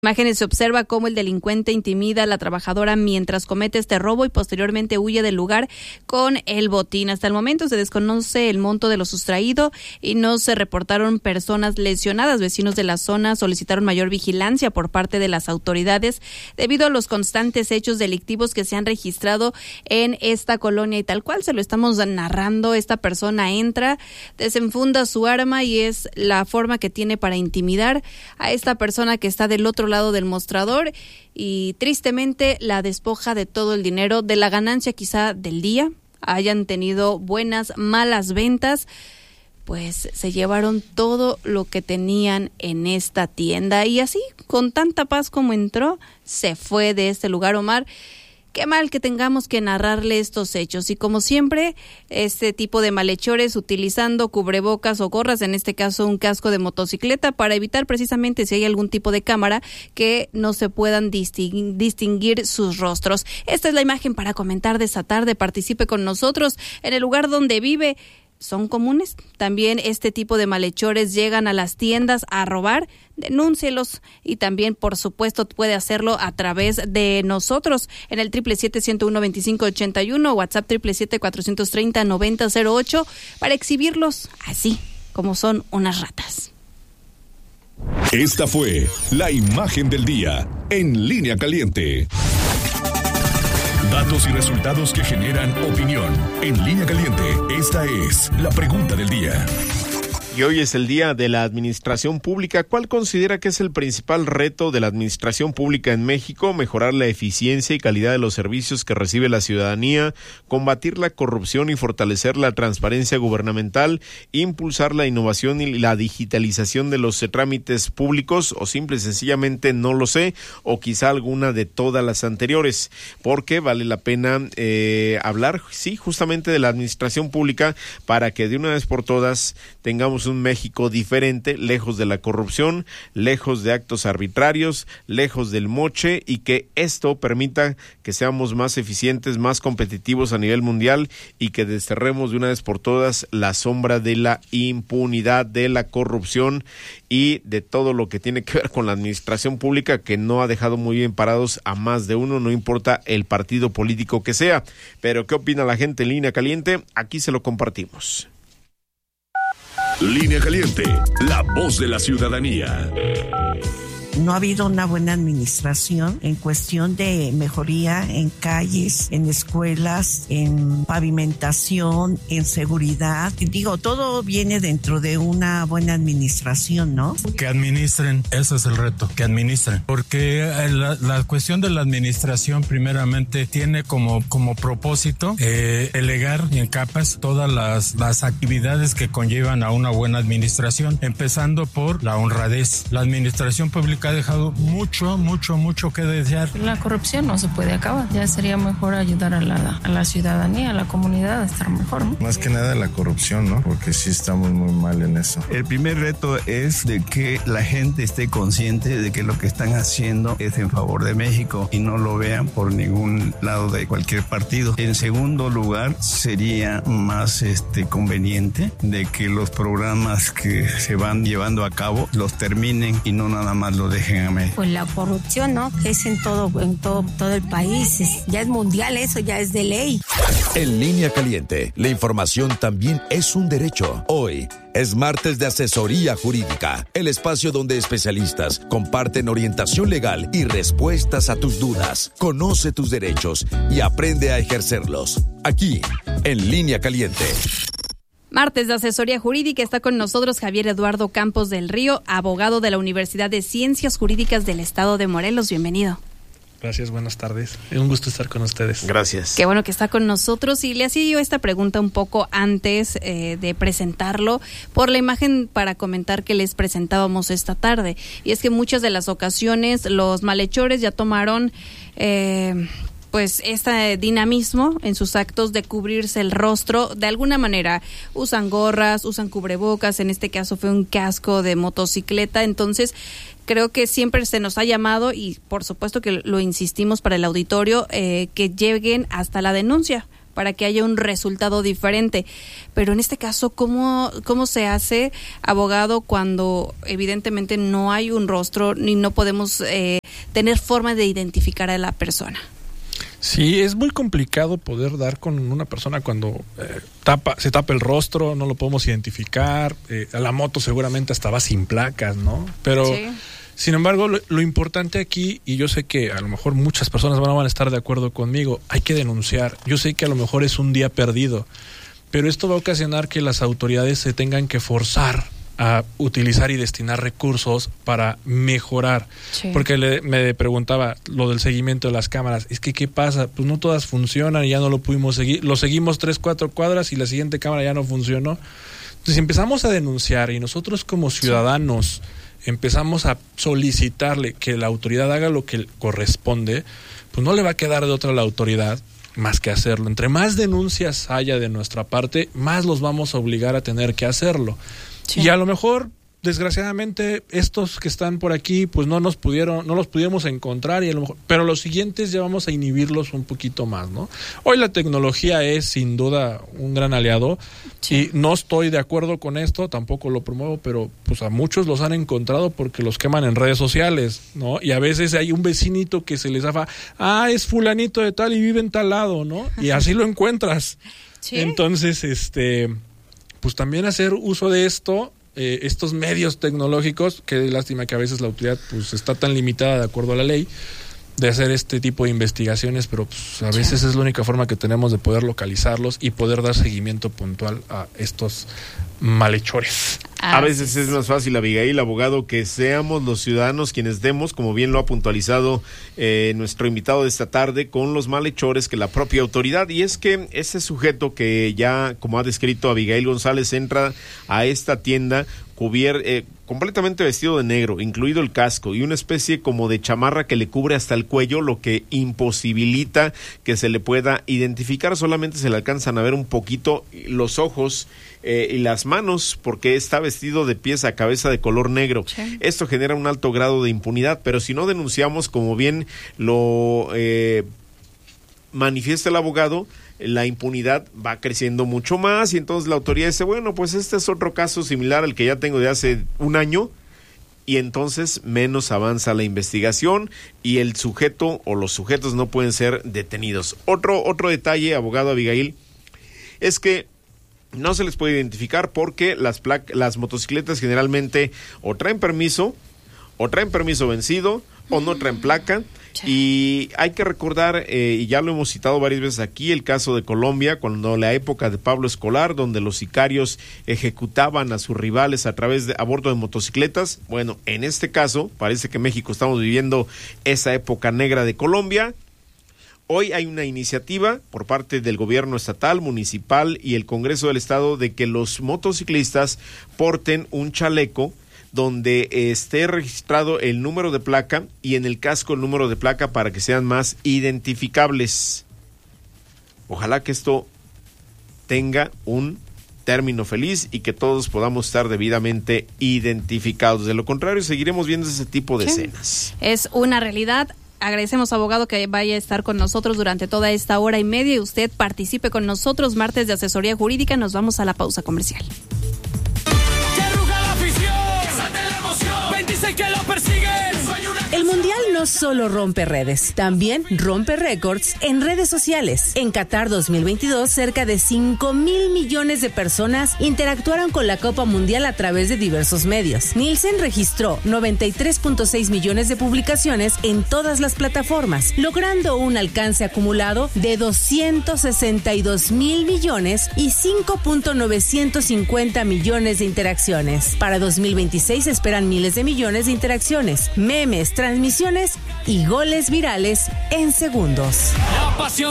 Imágenes se observa cómo el delincuente intimida a la trabajadora mientras comete este robo y posteriormente huye del lugar con el botín. Hasta el momento se desconoce el monto de lo sustraído y no se reportaron personas lesionadas. Vecinos de la zona solicitaron mayor vigilancia por parte de las autoridades debido a los constantes hechos delictivos que se han registrado en esta colonia, y tal cual se lo estamos narrando, esta persona entra, desenfunda su arma y es la forma que tiene para intimidar a esta persona que está del otro lado del mostrador, y tristemente la despoja de todo el dinero, de la ganancia quizá del día. Hayan tenido buenas, malas ventas, pues se llevaron todo lo que tenían en esta tienda, y así, con tanta paz como entró, se fue de este lugar. Omar, qué mal que tengamos que narrarle estos hechos, y como siempre, este tipo de malhechores utilizando cubrebocas o gorras, en este caso un casco de motocicleta, para evitar precisamente, si hay algún tipo de cámara, que no se puedan distinguir sus rostros. Esta es la imagen para comentar de esta tarde. Participe con nosotros en el lugar donde vive. ¿Son comunes? También este tipo de malhechores llegan a las tiendas a robar. Denúncielos, y también, por supuesto, puede hacerlo a través de nosotros en el 777-101-2581, WhatsApp 777-430-9008, para exhibirlos así como son unas ratas. Esta fue la imagen del día en Línea Caliente. Datos y resultados que generan opinión. En Línea Caliente, esta es la pregunta del día. Y hoy es el Día de la Administración Pública. ¿Cuál considera que es el principal reto de la administración pública en México? Mejorar la eficiencia y calidad de los servicios que recibe la ciudadanía, combatir la corrupción y fortalecer la transparencia gubernamental, impulsar la innovación y la digitalización de los trámites públicos, o simple y sencillamente no lo sé, o quizá alguna de todas las anteriores, porque vale la pena hablar, sí, justamente de la administración pública, para que de una vez por todas tengamos un México diferente, lejos de la corrupción, lejos de actos arbitrarios, lejos del moche, y que esto permita que seamos más eficientes, más competitivos a nivel mundial, y que desterremos de una vez por todas la sombra de la impunidad, de la corrupción y de todo lo que tiene que ver con la administración pública, que no ha dejado muy bien parados a más de uno, no importa el partido político que sea. Pero ¿qué opina la gente en Línea Caliente? Aquí se lo compartimos. Línea Caliente, la voz de la ciudadanía. No ha habido una buena administración en cuestión de mejoría en calles, en escuelas, en pavimentación, en seguridad. Digo, todo viene dentro de una buena administración, ¿no? Que administren, ese es el reto, que administren. Porque la cuestión de la administración primeramente tiene como propósito delegar en capas todas las actividades que conllevan a una buena administración, empezando por la honradez. La administración pública ha dejado mucho que desear. La corrupción no se puede acabar. Ya sería mejor ayudar a la ciudadanía, a la comunidad a estar mejor, ¿no? Más que nada la corrupción, ¿no? Porque sí estamos muy mal en eso. El primer reto es de que la gente esté consciente de que lo que están haciendo es en favor de México y no lo vean por ningún lado de cualquier partido. En segundo lugar, sería más conveniente de que los programas que se van llevando a cabo los terminen y no nada más lo dejen a medio. Pues la corrupción, ¿no? Que es en todo el país. Ya es mundial, eso ya es de ley. En Línea Caliente, la información también es un derecho. Hoy es martes de asesoría jurídica, el espacio donde especialistas comparten orientación legal y respuestas a tus dudas. Conoce tus derechos y aprende a ejercerlos. Aquí, en Línea Caliente. Martes de asesoría jurídica, está con nosotros Javier Eduardo Campos del Río, abogado de la Universidad de Ciencias Jurídicas del Estado de Morelos. Bienvenido. Gracias, buenas tardes. Es un gusto estar con ustedes. Gracias. Qué bueno que está con nosotros, y le hacía yo esta pregunta un poco antes de presentarlo, por la imagen para comentar que les presentábamos esta tarde. Y es que muchas de las ocasiones los malhechores ya tomaron pues este dinamismo en sus actos de cubrirse el rostro de alguna manera. Usan gorras, usan cubrebocas, en este caso fue un casco de motocicleta. Entonces creo que siempre se nos ha llamado, y por supuesto que lo insistimos para el auditorio, que lleguen hasta la denuncia, para que haya un resultado diferente. Pero en este caso, ¿cómo se hace, abogado, cuando evidentemente no hay un rostro ni no podemos tener forma de identificar a la persona? Sí, es muy complicado poder dar con una persona cuando se tapa el rostro, no lo podemos identificar, la moto seguramente hasta va sin placas, ¿no? Pero, sí. Sin embargo, lo importante aquí, y yo sé que a lo mejor muchas personas van a estar de acuerdo conmigo, hay que denunciar. Yo sé que a lo mejor es un día perdido, pero esto va a ocasionar que las autoridades se tengan que forzar a utilizar y destinar recursos para mejorar. Sí. Porque me preguntaba lo del seguimiento de las cámaras. Es que, ¿qué pasa? Pues no todas funcionan y ya no lo pudimos seguir. Lo seguimos 3-4 cuadras y la siguiente cámara ya no funcionó. Entonces empezamos a denunciar y nosotros como ciudadanos empezamos a solicitarle que la autoridad haga lo que corresponde, pues no le va a quedar de otra a la autoridad más que hacerlo. Entre más denuncias haya de nuestra parte, más los vamos a obligar a tener que hacerlo. Sí. Y a lo mejor, desgraciadamente, estos que están por aquí, pues no los pudimos encontrar, y a lo mejor, pero los siguientes ya vamos a inhibirlos un poquito más, ¿no? Hoy la tecnología es sin duda un gran aliado, sí. Y no estoy de acuerdo con esto, tampoco lo promuevo, pero pues a muchos los han encontrado porque los queman en redes sociales, ¿no? Y a veces hay un vecinito que se les zafa, es fulanito de tal y vive en tal lado, ¿no? Y así lo encuentras. Sí. Entonces, pues también hacer uso de esto, estos medios tecnológicos, que lástima que a veces la autoridad pues está tan limitada de acuerdo a la ley de hacer este tipo de investigaciones, pero pues a veces es la única forma que tenemos de poder localizarlos y poder dar seguimiento puntual a estos malhechores. A veces es más fácil, Abigail, abogado, que seamos los ciudadanos quienes demos, como bien lo ha puntualizado nuestro invitado de esta tarde, con los malhechores que la propia autoridad. Y es que ese sujeto que ya, como ha descrito Abigail González, entra a esta tienda completamente vestido de negro, incluido el casco, y una especie como de chamarra que le cubre hasta el cuello, lo que imposibilita que se le pueda identificar. Solamente se le alcanzan a ver un poquito los ojos y las manos, porque está vestido de pies a cabeza de color negro. Sí. Esto genera un alto grado de impunidad, pero si no denunciamos, como bien lo manifiesta el abogado, la impunidad va creciendo mucho más, y entonces la autoridad dice, bueno, pues este es otro caso similar al que ya tengo de hace un año, y entonces menos avanza la investigación y el sujeto o los sujetos no pueden ser detenidos. Otro detalle, abogado Abigail, es que no se les puede identificar porque las motocicletas generalmente o traen permiso vencido, o no traen placa. Y hay que recordar, y ya lo hemos citado varias veces aquí, el caso de Colombia, cuando la época de Pablo Escolar, donde los sicarios ejecutaban a sus rivales a bordo de motocicletas. Bueno, en este caso, parece que México estamos viviendo esa época negra de Colombia. Hoy hay una iniciativa por parte del gobierno estatal, municipal y el Congreso del Estado de que los motociclistas porten un chaleco donde esté registrado el número de placa y en el casco el número de placa para que sean más identificables. Ojalá que esto tenga un término feliz y que todos podamos estar debidamente identificados. De lo contrario, seguiremos viendo ese tipo de escenas. Es una realidad. Agradecemos, abogado, que vaya a estar con nosotros durante toda esta hora y media y usted participe con nosotros. Martes de Asesoría Jurídica. Nos vamos a la pausa comercial. El Mundial no solo rompe redes, también rompe récords en redes sociales. En Qatar 2022, cerca de 5,000 millones de personas interactuaron con la Copa Mundial a través de diversos medios. Nielsen registró 93.6 millones de publicaciones en todas las plataformas, logrando un alcance acumulado de 262 mil millones y 5.950 millones de interacciones. Para 2026 se esperan miles de millones de interacciones, memes, transmisiones y goles virales en segundos.